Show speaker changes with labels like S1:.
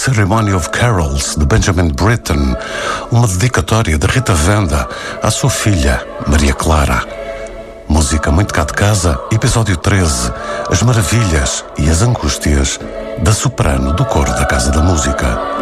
S1: Ceremony of Carols, de Benjamin Britten, uma dedicatória de Rita Venda à sua filha, Maria Clara. Música muito cá de casa, episódio 13, as maravilhas e as angústias da soprano do coro da Casa da Música.